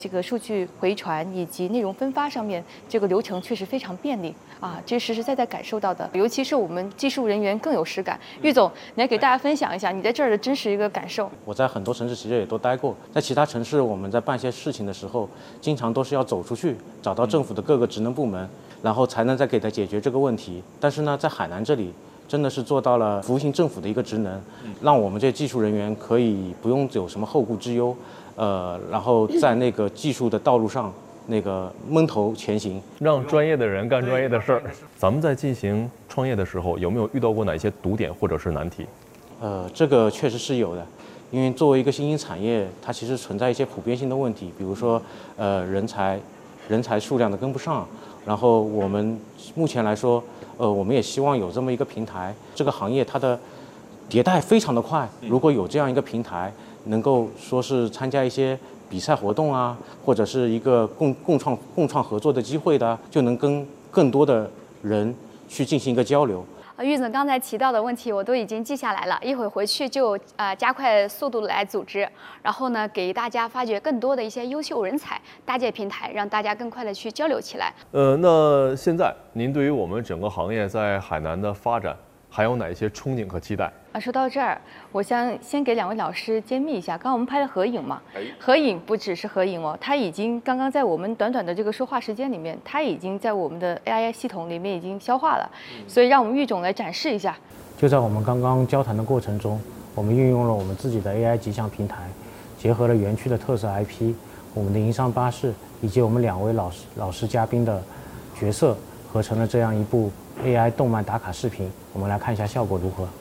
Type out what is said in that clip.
这个数据回传以及内容分发上面，这个流程确实非常便利啊，这是实实在在感受到的。尤其是我们技术人员更有实感。郁总，你来给大家分享一下你在这儿的真实一个感受。 我在很多城市其实也都待过，在其他城市我们在办些事情的时候，经常都是要走出去，找到政府的各个职能部门，然后才能再给他解决这个问题。但是呢，在海南这里，真的是做到了服务性政府的一个职能，让我们这些技术人员可以不用有什么后顾之忧。然后在那个技术的道路上，那个闷头前行， 让专业的人干专业的事儿。咱们在进行创业的时候，有没有遇到过哪些堵点或者是难题？ 这个确实是有的，因为作为一个新兴产业，它其实存在一些普遍性的问题，比如说人才数量的跟不上。然后我们目前来说，我们也希望有这么一个平台，这个行业它的迭代非常的快，如果有这样一个平台，能够说是参加一些比赛活动啊，或者是一个共创合作的机会的，就能跟更多的人去进行一个交流。 郁总刚才提到的问题我都已经记下来了，一会儿回去就加快速度来组织，然后呢给大家发掘更多的一些优秀人才，搭建平台，让大家更快的去交流起来。 那现在您对于我们整个行业在海南的发展还有哪些憧憬和期待？ 说到这儿，我想先给两位老师揭秘一下，刚刚我们拍的合影嘛，合影不只是合影哦，它已经刚刚在我们短短的这个说话时间里面，它已经在我们的 AI 系统里面已经消化了，所以让我们郁总来展示一下。 就在我们刚刚交谈的过程中，我们运用了我们自己的 AI 极强平台，结合了园区的特色 IP、我们的营商巴士以及我们2位老师嘉宾的角色，合成了这样一部 AI 动漫打卡视频。我们来看一下效果如何。